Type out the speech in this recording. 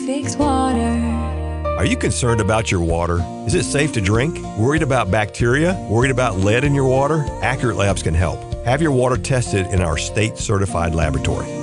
Fix water. Are you concerned about your water? Is it safe to drink? Worried about bacteria? Worried about lead in your water? Accurate Labs can help. Have your water tested in our state-certified laboratory.